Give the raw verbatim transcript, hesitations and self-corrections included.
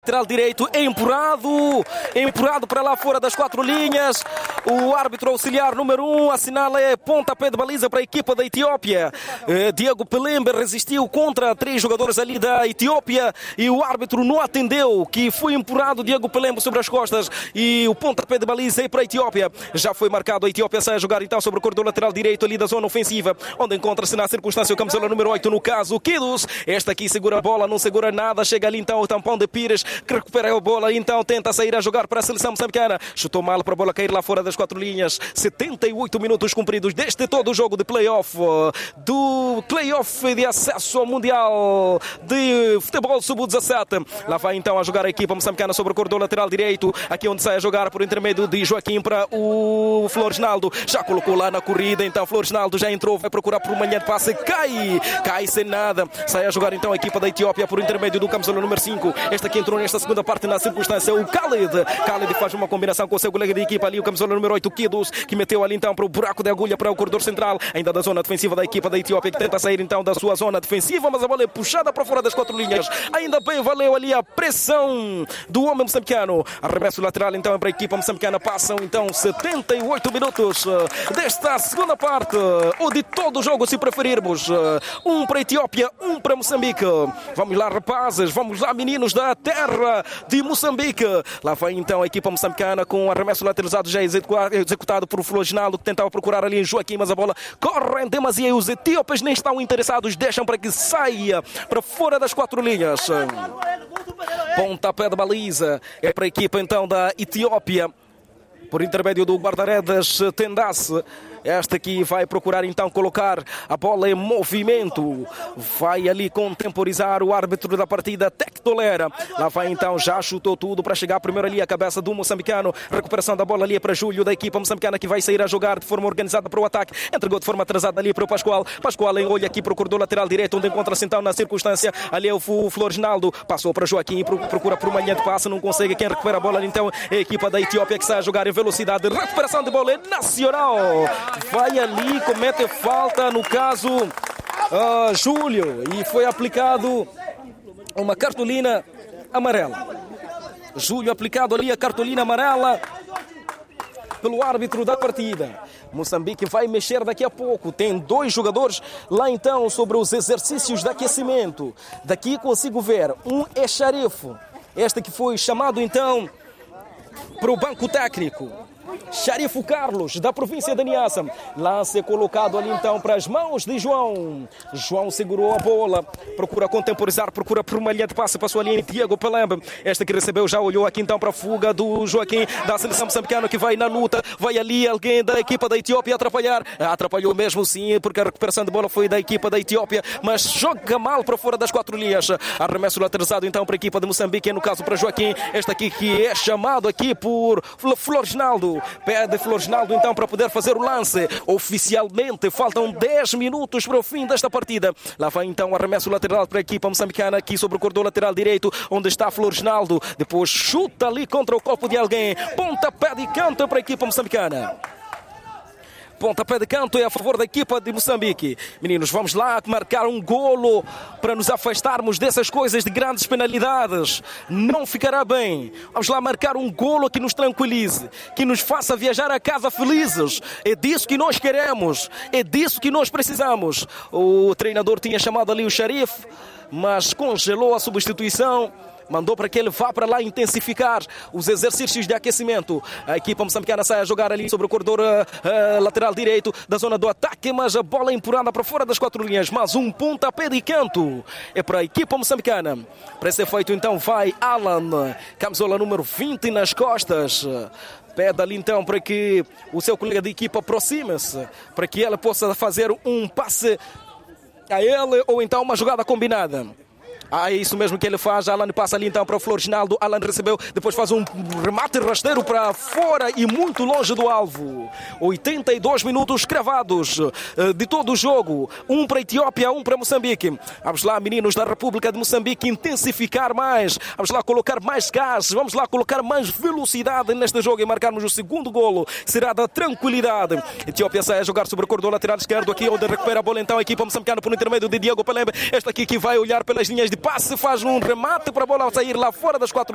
Lateral direito empurrado, empurrado para lá fora das quatro linhas. O árbitro auxiliar número um assinala é pontapé de baliza para a equipa da Etiópia. Eh, Diego Pelembe resistiu contra três jogadores ali da Etiópia e o árbitro não atendeu, que foi empurrado Diego Pelembe sobre as costas e o pontapé de baliza é para a Etiópia. Já foi marcado, a Etiópia sai a jogar então sobre o corredor lateral direito ali da zona ofensiva, onde encontra-se na circunstância o camisola número oito, no caso Kidos. Este aqui segura a bola, não segura nada, chega ali então o tampão de Pires, que recupera a bola, então tenta sair a jogar para a seleção moçambicana. Chutou mal para a bola cair lá fora das quatro linhas. setenta e oito minutos cumpridos deste todo o jogo de play-off, do play-off de acesso ao Mundial de Futebol sub dezassete. Lá vai então a jogar a equipa moçambicana sobre o corredor lateral direito, aqui onde sai a jogar por intermédio de Joaquim para o Floresnaldo. Já colocou lá na corrida, então Floresnaldo já entrou, vai procurar por uma linha de passe, cai, cai sem nada. Sai a jogar então a equipa da Etiópia por intermédio do camisola número cinco. Este aqui entrou nesta segunda parte na circunstância, o Khalid. Khalid faz uma combinação com o seu colega de equipa ali, o camisola número oito, Kidos, que meteu ali então para o buraco de agulha para o corredor central, ainda da zona defensiva da equipa da Etiópia, que tenta sair então da sua zona defensiva, mas a bola é puxada para fora das quatro linhas. Ainda bem valeu ali a pressão do homem moçambicano. Arremesso lateral então para a equipa moçambicana. Passam então setenta e oito minutos desta segunda parte, ou de todo o jogo se preferirmos. Um para a Etiópia, um para Moçambique. Vamos lá, rapazes, vamos lá, meninos da terra de Moçambique. Lá vai então a equipa moçambicana com o arremesso lateralizado já executado por Floresnaldo, que tentava procurar ali em Joaquim, mas a bola corre em demasia e os etíopes nem estão interessados, deixam para que saia para fora das quatro linhas. Pontapé de baliza é para a equipa então da Etiópia, por intermédio do guarda-redes Tendace. Esta aqui vai procurar então colocar a bola em movimento. Vai ali contemporizar o árbitro da partida, Tec Tolera. Lá vai então, já chutou tudo para chegar primeiro ali a cabeça do moçambicano. Recuperação da bola ali para Júlio, da equipa moçambicana, que vai sair a jogar de forma organizada para o ataque. Entregou de forma atrasada ali para o Pascoal. Pascoal em olho aqui para o corredor lateral direito, onde encontra-se então na circunstância. Ali é o Floresnaldo. Passou para Joaquim, procura por uma linha de passe, não consegue. Quem recupera a bola então é a equipa da Etiópia, que sai a jogar em velocidade. Recuperação de bola é nacional. Vai ali, comete falta, no caso uh, Júlio, e foi aplicado uma cartolina amarela. Júlio aplicado ali a cartolina amarela pelo árbitro da partida. Moçambique vai mexer daqui a pouco. Tem dois jogadores lá então sobre os exercícios de aquecimento. Daqui consigo ver, um é Xarifo, este que foi chamado então para o banco técnico. Xarifo Carlos, da província de Niassa. Lance colocado ali então para as mãos de João. João segurou a bola, procura contemporizar, procura por uma linha de passe, passou ali em Diego Pelembe. Esta que recebeu já olhou aqui então para a fuga do Joaquim, da seleção moçambicana, que vai na luta. Vai ali alguém da equipa da Etiópia atrapalhar. Atrapalhou mesmo sim, porque a recuperação de bola foi da equipa da Etiópia, mas joga mal para fora das quatro linhas. Arremesso lateralizado então para a equipa de Moçambique, no caso para Joaquim. Este aqui que é chamado aqui por Floresnaldo. Pede Floresnaldo então para poder fazer o lance. Oficialmente faltam dez minutos para o fim desta partida. Lá vai então o arremesso lateral para a equipa moçambicana, aqui sobre o corredor lateral direito, onde está Floresnaldo. Depois chuta ali contra o corpo de alguém. Pontapé de canto para a equipa moçambicana. Pontapé de canto é a favor da equipa de Moçambique. Meninos, vamos lá marcar um golo para nos afastarmos dessas coisas de grandes penalidades. Não ficará bem. Vamos lá marcar um golo que nos tranquilize, que nos faça viajar a casa felizes. É disso que nós queremos. É disso que nós precisamos. O treinador tinha chamado ali o Xarife, mas congelou a substituição. Mandou para que ele vá para lá intensificar os exercícios de aquecimento. A equipa moçambicana sai a jogar ali sobre o corredor uh, uh, lateral direito da zona do ataque, mas a bola empurrada para fora das quatro linhas. Mais um pontapé de canto é para a equipa moçambicana. Para esse efeito então vai Alan, camisola número vinte nas costas. Pede ali então para que o seu colega de equipa aproxime-se, para que ele possa fazer um passe a ele ou então uma jogada combinada. Ah, é isso mesmo que ele faz. Alan passa ali então para o Floresnaldo. Alan recebeu, depois faz um remate rasteiro para fora e muito longe do alvo. oitenta e dois minutos cravados de todo o jogo. Um para a Etiópia, um para Moçambique. Vamos lá, meninos da República de Moçambique, intensificar mais. Vamos lá colocar mais gás. Vamos lá colocar mais velocidade neste jogo e marcarmos o segundo golo. Será da tranquilidade. A Etiópia sai a jogar sobre o corredor lateral esquerdo, aqui onde recupera a bola então a equipa moçambicana por intermédio de Diego Pelembe. Este aqui que vai olhar pelas linhas de passe, faz um remate para a bola sair lá fora das quatro